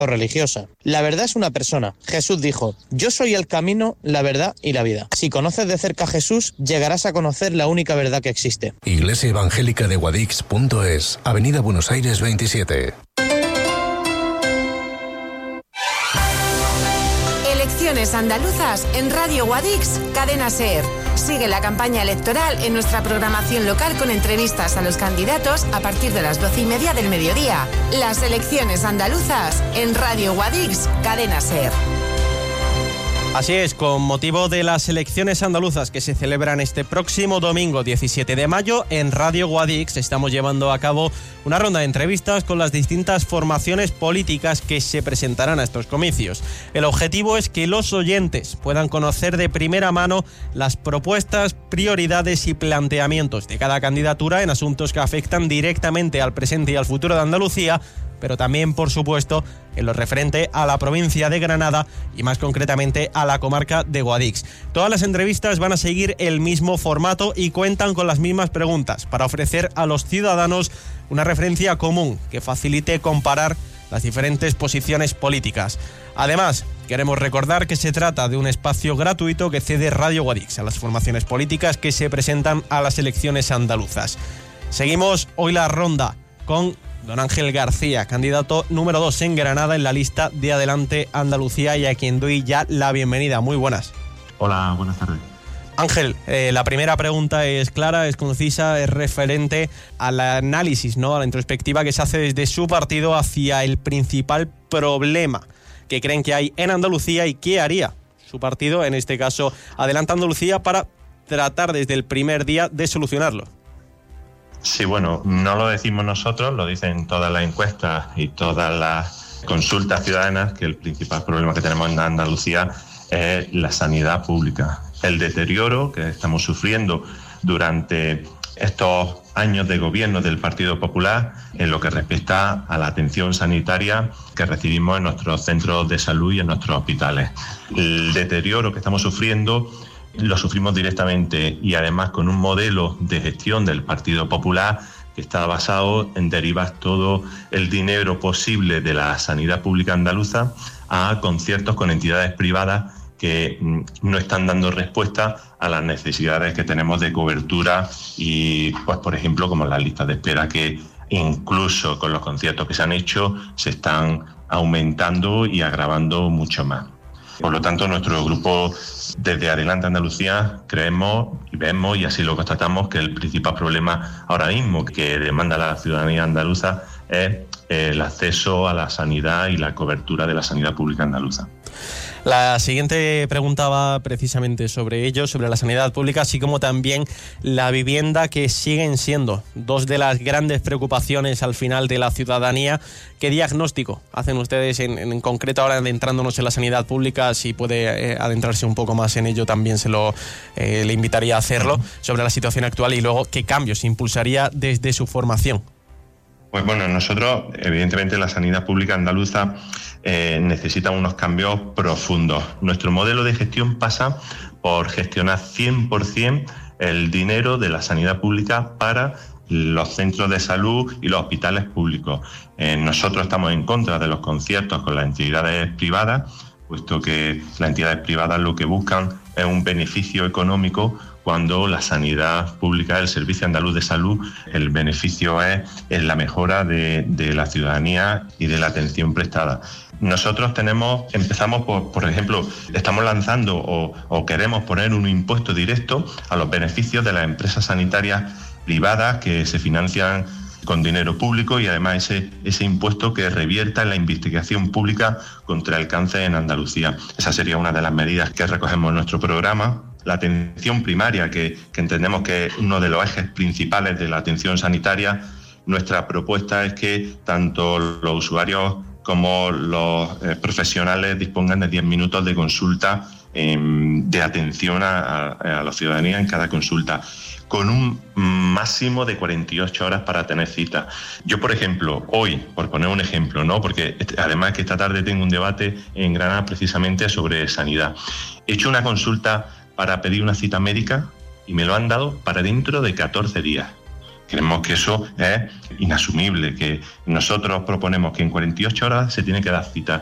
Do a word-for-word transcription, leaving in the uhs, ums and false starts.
o religiosa. La verdad es una persona. Jesús dijo: yo soy el camino, la verdad y la vida. Si conoces de cerca a Jesús, llegarás a conocer la única verdad que existe. Iglesia Evangélica de Guadix punto es, Avenida Buenos Aires veintisiete. Elecciones andaluzas en Radio Guadix, Cadena SER. Sigue la campaña electoral en nuestra programación local con entrevistas a los candidatos a partir de las doce y media del mediodía. Las elecciones andaluzas en Radio Guadix, Cadena SER. Así es, con motivo de las elecciones andaluzas que se celebran este próximo domingo diecisiete de mayo, en Radio Guadix estamos llevando a cabo una ronda de entrevistas con las distintas formaciones políticas que se presentarán a estos comicios. El objetivo es que los oyentes puedan conocer de primera mano las propuestas, prioridades y planteamientos de cada candidatura en asuntos que afectan directamente al presente y al futuro de Andalucía, pero también, por supuesto, en lo referente a la provincia de Granada y más concretamente a la comarca de Guadix. Todas las entrevistas van a seguir el mismo formato y cuentan con las mismas preguntas para ofrecer a los ciudadanos una referencia común que facilite comparar las diferentes posiciones políticas. Además, queremos recordar que se trata de un espacio gratuito que cede Radio Guadix a las formaciones políticas que se presentan a las elecciones andaluzas. Seguimos hoy la ronda con don Ángel García, candidato número dos en Granada en la lista de Adelante Andalucía, y a quien doy ya la bienvenida. Muy buenas. Hola, buenas tardes. Ángel, eh, la primera pregunta es clara, es concisa, es referente al análisis, ¿no?, a la introspectiva que se hace desde su partido hacia el principal problema que creen que hay en Andalucía y qué haría su partido, en este caso Adelante Andalucía, para tratar desde el primer día de solucionarlo. Sí, bueno, no lo decimos nosotros, lo dicen todas las encuestas y todas las consultas ciudadanas, que el principal problema que tenemos en Andalucía es la sanidad pública. El deterioro que estamos sufriendo durante estos años de gobierno del Partido Popular en lo que respecta a la atención sanitaria que recibimos en nuestros centros de salud y en nuestros hospitales. El deterioro que estamos sufriendo lo sufrimos directamente y además con un modelo de gestión del Partido Popular que está basado en derivar todo el dinero posible de la sanidad pública andaluza a conciertos con entidades privadas que no están dando respuesta a las necesidades que tenemos de cobertura y, pues, por ejemplo, como las listas de espera, que incluso con los conciertos que se han hecho se están aumentando y agravando mucho más. Por lo tanto, nuestro grupo desde Adelante Andalucía creemos y vemos, y así lo constatamos, que el principal problema ahora mismo que demanda la ciudadanía andaluza es el acceso a la sanidad y la cobertura de la sanidad pública andaluza. La siguiente pregunta va precisamente sobre ello, sobre la sanidad pública, así como también la vivienda, que siguen siendo dos de las grandes preocupaciones al final de la ciudadanía. ¿Qué diagnóstico hacen ustedes en, en concreto ahora adentrándonos en la sanidad pública? Si puede eh, adentrarse un poco más en ello, también se lo eh, le invitaría a hacerlo, sobre la situación actual y luego qué cambios impulsaría desde su formación. Pues bueno, nosotros, evidentemente, la sanidad pública andaluza eh, necesita unos cambios profundos. Nuestro modelo de gestión pasa por gestionar cien por ciento el dinero de la sanidad pública para los centros de salud y los hospitales públicos. Eh, nosotros estamos en contra de los conciertos con las entidades privadas, puesto que las entidades privadas lo que buscan es un beneficio económico, cuando la sanidad pública, el Servicio Andaluz de Salud, el beneficio es en la mejora de, de la ciudadanía y de la atención prestada. Nosotros tenemos, empezamos por, por ejemplo, estamos lanzando o, o queremos poner un impuesto directo a los beneficios de las empresas sanitarias privadas que se financian con dinero público, y además ese, ese impuesto que revierta en la investigación pública contra el cáncer en Andalucía. Esa sería una de las medidas que recogemos en nuestro programa. La atención primaria, que, que entendemos que es uno de los ejes principales de la atención sanitaria. Nuestra propuesta es que tanto los usuarios como los eh, profesionales dispongan de diez minutos de consulta eh, de atención a, a, a la ciudadanía en cada consulta, con un máximo de cuarenta y ocho horas para tener cita. Yo, por ejemplo, hoy, por poner un ejemplo, ¿no?, porque además que esta tarde tengo un debate en Granada precisamente sobre sanidad, he hecho una consulta para pedir una cita médica y me lo han dado para dentro de catorce días. Creemos que eso es inasumible, que nosotros proponemos que en cuarenta y ocho horas se tiene que dar cita.